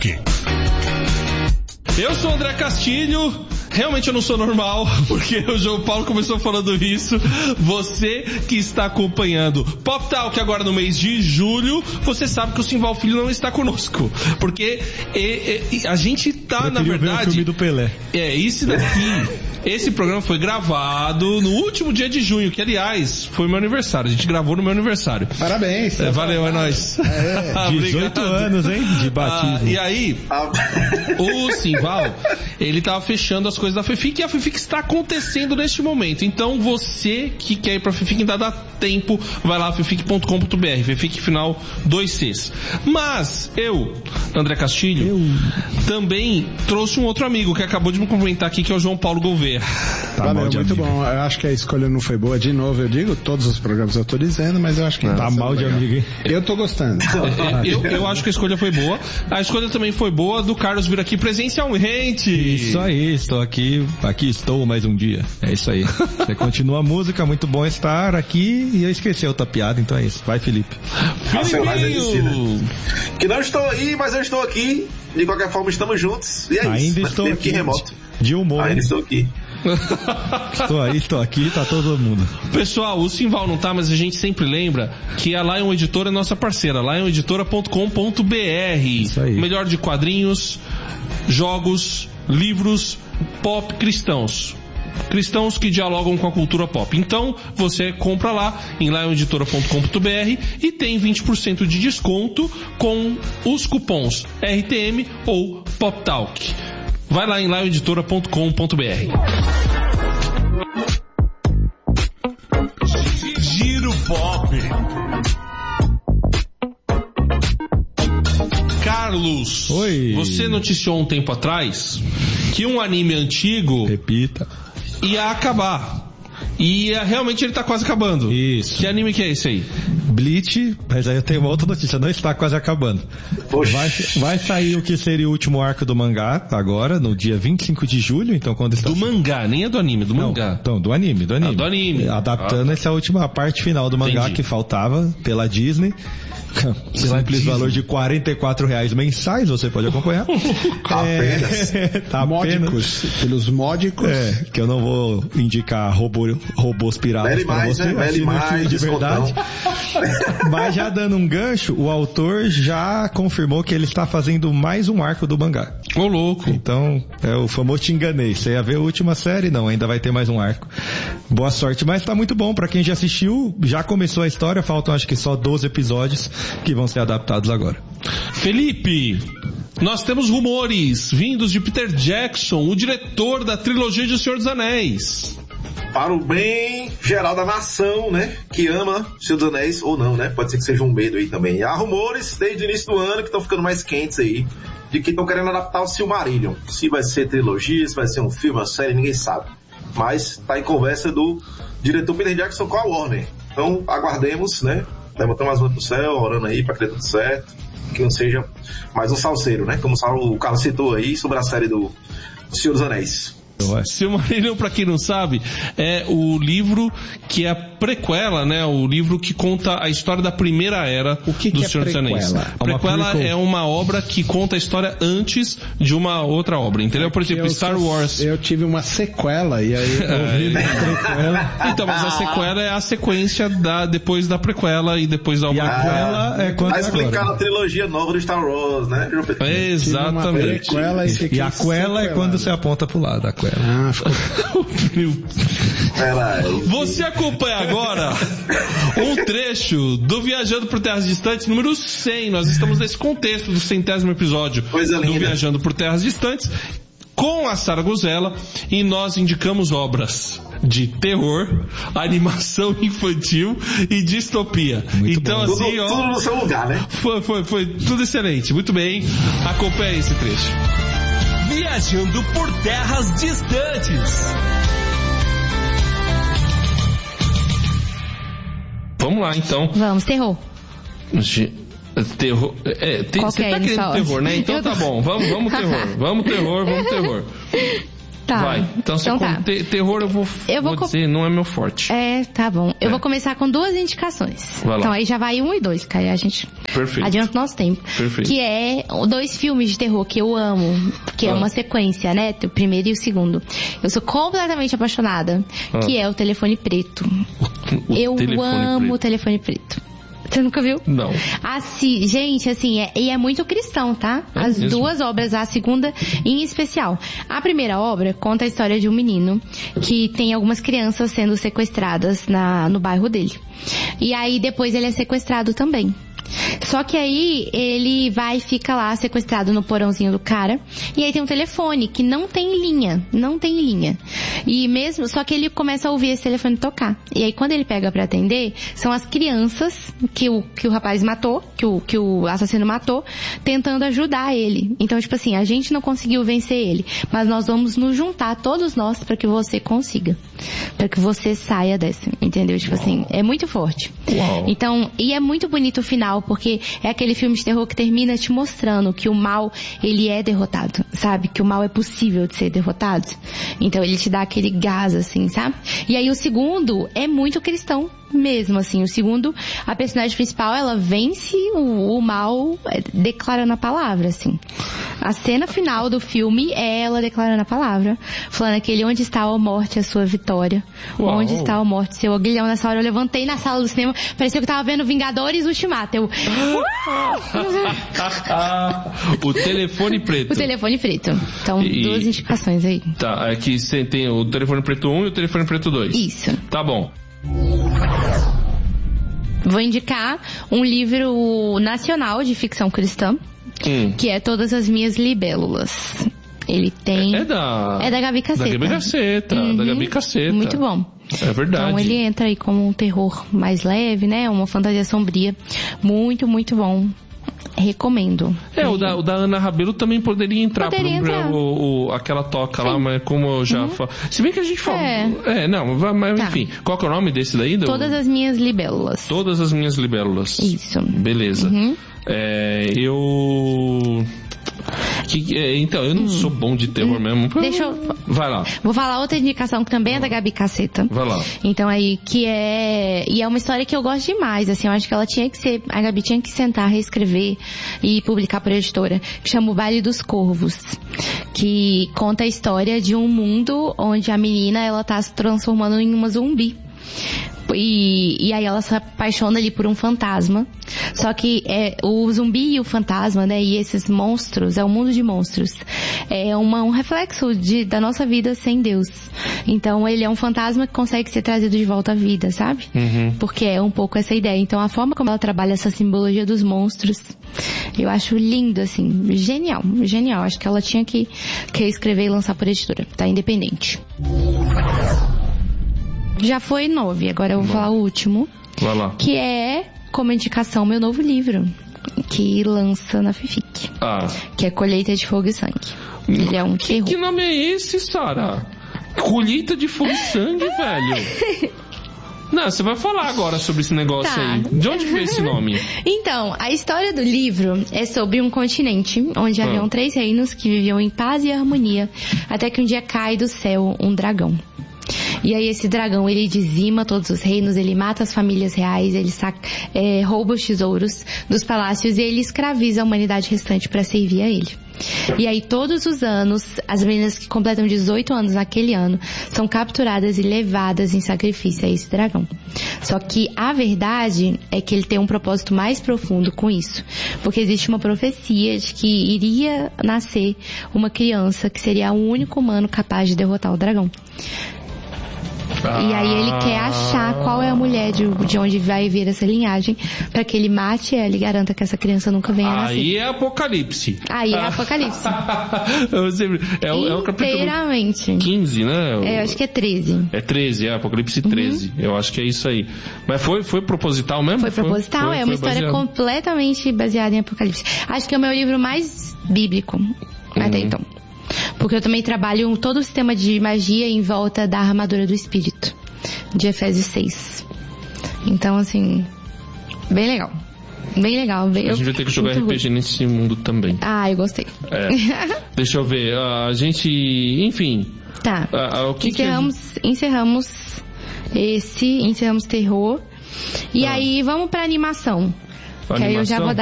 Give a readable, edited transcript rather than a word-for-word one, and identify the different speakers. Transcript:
Speaker 1: Talk.
Speaker 2: Eu sou o André Castilho. Realmente eu não sou normal, porque o João Paulo começou falando isso. Você que está acompanhando Pop Talk agora no mês de julho, você sabe que o Simval Filho não está conosco. Porque a gente tá, na verdade...
Speaker 3: ver o filme do Pelé.
Speaker 2: Esse daqui... Esse programa foi gravado no último dia de junho, que aliás foi meu aniversário. A gente gravou no meu aniversário.
Speaker 4: Parabéns.
Speaker 2: Valeu, é nóis.
Speaker 3: 18 anos, hein? De batismo.
Speaker 2: E aí, o Simval, ele tava fechando as coisas da FEFIC e a FEFIC está acontecendo neste momento. Então você que quer ir pra FEFIC ainda dá tempo, vai lá, fefic.com.br, FEFIC final 2Cs. Mas eu, André Castilho, também trouxe um outro amigo que acabou de me cumprimentar aqui, que é o João Paulo Gouveia.
Speaker 4: Valeu, muito bom. Eu acho que a escolha não foi boa. De novo, eu digo, todos os programas eu tô dizendo, mas eu acho que
Speaker 3: tá mal de amigo, hein?
Speaker 4: Eu tô gostando.
Speaker 2: Eu acho que a escolha foi boa. A escolha também foi boa do Carlos vir aqui presencialmente.
Speaker 3: Isso aí, estou aqui estou mais um dia. É isso aí. Você continua a música, muito bom estar aqui. E eu esqueci a outra piada, então é isso. Vai, Felipe.
Speaker 2: Filipinho!
Speaker 5: Que não estou aí, mas eu estou aqui. De qualquer forma, estamos juntos. E é
Speaker 3: ainda
Speaker 5: isso.
Speaker 3: Estou aqui.
Speaker 5: Remoto.
Speaker 3: De humor.
Speaker 5: Ainda estou aqui.
Speaker 3: Estou aqui, tá todo mundo.
Speaker 2: Pessoal, o Simval não tá, mas a gente sempre lembra que a Lion Editora é nossa parceira, lioneditora.com.br.
Speaker 3: Isso aí.
Speaker 2: Melhor de quadrinhos, jogos, livros, pop cristãos que dialogam com a cultura pop. Então, você compra lá em lioneditora.com.br e tem 20% de desconto com os cupons RTM ou PopTalk. Vai lá em lioneditora.com.br.
Speaker 1: Giro Pop.
Speaker 2: Carlos,
Speaker 3: oi.
Speaker 2: Você noticiou um tempo atrás que um anime antigo...
Speaker 3: Repita.
Speaker 2: Ia acabar. E realmente ele tá quase acabando.
Speaker 3: Isso.
Speaker 2: Que anime que é esse aí?
Speaker 3: Bleach, mas aí eu tenho uma outra notícia, não está quase acabando. Vai sair o que seria o último arco do mangá agora, no dia 25 de julho, então quando está...
Speaker 2: Do mangá, nem é do anime, do mangá.
Speaker 3: Então, do anime.
Speaker 2: Do anime.
Speaker 3: Adaptando essa última parte final do mangá. Entendi. Que faltava pela Disney. Simples valor de R$44 mensais, você pode acompanhar.
Speaker 5: Apenas.
Speaker 4: Módicos. Pelos módicos.
Speaker 3: Que eu não vou indicar robôs piratas para você.
Speaker 5: Vale mais,
Speaker 3: de verdade. Mas já dando um gancho, o autor já confirmou que ele está fazendo mais um arco do mangá.
Speaker 2: Ô, louco.
Speaker 3: Então, é o famoso te enganei. Você ia ver a última série? Não, ainda vai ter mais um arco. Boa sorte, mas tá muito bom. Pra quem já assistiu, já começou a história, faltam acho que só 12 episódios que vão ser adaptados agora.
Speaker 2: Felipe, nós temos rumores vindos de Peter Jackson, o diretor da trilogia de O Senhor dos Anéis.
Speaker 5: Para o bem geral da nação, né? Que ama O Senhor dos Anéis, ou não, né? Pode ser que seja um medo aí também. E há rumores desde o início do ano que estão ficando mais quentes aí, de que estão querendo adaptar o Silmarillion. Se vai ser trilogia, se vai ser um filme, uma série, ninguém sabe. Mas tá em conversa do diretor Peter Jackson com a Warner. Então aguardemos, né? Levantando as mãos pro céu, orando aí pra que dê tudo certo, que não seja mais um salseiro, né? Como o Carlos citou aí sobre a série do Senhor dos Anéis.
Speaker 2: Silmarillion, pra quem não sabe, é o livro que é a prequela, né? O livro que conta a história da primeira era do Senhor dos Anéis. Prequela é uma obra que conta a história antes de uma outra obra, entendeu? Por exemplo, Star Wars.
Speaker 4: Eu tive uma sequela e aí eu vi uma prequela.
Speaker 2: Então, mas a sequela é a sequência depois da prequela e depois da obra.
Speaker 3: E a prequela é quando
Speaker 5: vai explicar a trilogia nova do Star Wars, né?
Speaker 2: Exatamente.
Speaker 3: E a quela é quando você aponta pro lado, a quela.
Speaker 2: Você acompanha agora um trecho do Viajando por Terras Distantes número 100. Nós estamos nesse contexto do 100º episódio do Viajando por Terras Distantes com a Sara Guzella, e nós indicamos obras de terror, animação infantil e distopia.
Speaker 3: Muito
Speaker 2: então
Speaker 3: bom.
Speaker 2: assim,
Speaker 5: tudo no seu lugar, né?
Speaker 2: Foi tudo excelente. Muito bem, acompanhe esse trecho.
Speaker 1: Viajando por Terras Distantes.
Speaker 2: Vamos lá, então.
Speaker 6: Vamos, terror.
Speaker 2: Terror. Você tá querendo terror, né? Então tá bom. Vamos terror. Vamos terror.
Speaker 6: Tá.
Speaker 2: Vai. Então
Speaker 6: tá.
Speaker 2: Terror eu vou dizer, não é meu forte.
Speaker 6: Tá bom. Eu vou começar com 2 indicações.
Speaker 2: Vai lá.
Speaker 6: Então aí já vai 1 e 2, que aí a gente adianta o nosso tempo.
Speaker 2: Perfeito.
Speaker 6: Que é 2 filmes de terror que eu amo, que é uma sequência, né? O primeiro e o segundo. Eu sou completamente apaixonada, que é o Telefone Preto. Eu amo o Telefone Preto. Você nunca viu?
Speaker 2: Não.
Speaker 6: Assim, gente, assim, e é muito cristão, tá? As
Speaker 2: mesmo?
Speaker 6: 2 obras, a segunda em especial. A primeira obra conta a história de um menino que tem algumas crianças sendo sequestradas no bairro dele. E aí depois ele é sequestrado também. Só que aí ele vai e fica lá sequestrado no porãozinho do cara. E aí tem um telefone que não tem linha. E mesmo, só que ele começa a ouvir esse telefone tocar. E aí quando ele pega pra atender, são as crianças que o rapaz matou, que o assassino matou, tentando ajudar ele. Então, tipo assim, a gente não conseguiu vencer ele, mas nós vamos nos juntar, todos nós, pra que você consiga. Pra que você saia dessa, entendeu? Tipo assim, é muito forte.
Speaker 2: Uau.
Speaker 6: Então, e é muito bonito o final, porque é aquele filme de terror que termina te mostrando que o mal, ele é derrotado, sabe? Que o mal é possível de ser derrotado. Então ele te dá aquele gás, assim, sabe? E aí o segundo é muito cristão mesmo, assim. O segundo, a personagem principal, ela vence o mal declarando a palavra, assim. A cena final do filme é ela declarando a palavra, falando aquele onde está a morte, a sua vitória.
Speaker 2: Uau.
Speaker 6: Onde está a morte, seu aguilhão. Nessa hora eu levantei na sala do cinema, parecia que eu tava vendo Vingadores Ultimato. Eu...
Speaker 2: O Telefone Preto.
Speaker 6: O Telefone Preto. Então, 2 indicações aí.
Speaker 2: Tá, aqui você tem o Telefone Preto 1 e o Telefone Preto 2.
Speaker 6: Isso.
Speaker 2: Tá bom.
Speaker 6: Vou indicar um livro nacional de ficção cristã, que é Todas as Minhas Libélulas. Ele tem...
Speaker 2: É da
Speaker 6: Gabi Caceta.
Speaker 2: Da Gabi Caceta, da Gabi Caceta.
Speaker 6: Muito bom.
Speaker 2: É verdade.
Speaker 6: Então ele entra aí como um terror mais leve, né? Uma fantasia sombria. Muito, muito bom. Recomendo.
Speaker 2: O da Ana Rabelo também poderia entrar. Aquela toca lá, mas como eu já falo... Se bem que a gente fala... mas enfim. Qual que é o nome desse daí?
Speaker 6: Todas as Minhas Libélulas.
Speaker 2: Todas as Minhas Libélulas.
Speaker 6: Isso.
Speaker 2: Beleza. Então, eu não sou bom de terror mesmo. Vai lá.
Speaker 6: Vou falar outra indicação que também é da Gabi Caceta.
Speaker 2: Vai lá.
Speaker 6: Então aí, e é uma história que eu gosto demais, assim, eu acho que a Gabi tinha que sentar, reescrever e publicar para a editora, que chama O Baile dos Corvos, que conta a história de um mundo onde a menina, ela tá se transformando em uma zumbi. E aí ela se apaixona ali por um fantasma. Só que o zumbi e o fantasma, né? E esses monstros, é um mundo de monstros. É um reflexo da nossa vida sem Deus. Então ele é um fantasma que consegue ser trazido de volta à vida, sabe? Porque é um pouco essa ideia. Então a forma como ela trabalha essa simbologia dos monstros, eu acho lindo, assim. Genial, genial. Acho que ela tinha que escrever e lançar por editora. Tá independente. Já foi 9, agora eu vou falar o último.
Speaker 2: Vai lá.
Speaker 6: Que é, como indicação, meu novo livro, que lança na FIFIC. Que é Colheita de Fogo e Sangue. Ele é um terror.
Speaker 2: Que nome é esse, Sara? Colheita de Fogo e Sangue, velho? Não, você vai falar agora sobre esse negócio aí. De onde veio esse nome?
Speaker 6: Então, a história do livro é sobre um continente onde haviam 3 reinos que viviam em paz e harmonia, até que um dia cai do céu um dragão. E aí esse dragão, ele dizima todos os reinos, ele mata as famílias reais, ele rouba os tesouros dos palácios e ele escraviza a humanidade restante para servir a ele. E aí todos os anos, as meninas que completam 18 anos naquele ano são capturadas e levadas em sacrifício a esse dragão. Só que a verdade é que ele tem um propósito mais profundo com isso. Porque existe uma profecia de que iria nascer uma criança que seria o único humano capaz de derrotar o dragão. E aí ele quer achar qual é a mulher de onde vai vir essa linhagem, para que ele mate ela e garanta que essa criança nunca venha a nascer.
Speaker 2: Aí é Apocalipse.
Speaker 6: Aí é Apocalipse.
Speaker 2: É o capítulo
Speaker 6: inteiramente.
Speaker 2: 15, né?
Speaker 6: Eu acho que é 13.
Speaker 2: É 13, Apocalipse 13. Eu acho que é isso aí. Mas foi proposital mesmo?
Speaker 6: Foi proposital, é uma história completamente baseada em Apocalipse. Acho que é o meu livro mais bíblico até então. Porque eu também trabalho todo o sistema de magia em volta da armadura do Espírito, de Efésios 6. Então, assim, bem legal. Bem legal.
Speaker 2: A gente vai ter que jogar RPG nesse mundo também.
Speaker 6: Eu gostei.
Speaker 2: Deixa eu ver. A gente... Enfim.
Speaker 6: Tá. Encerramos terror. E aí, vamos pra animação. Que aí eu já vou dar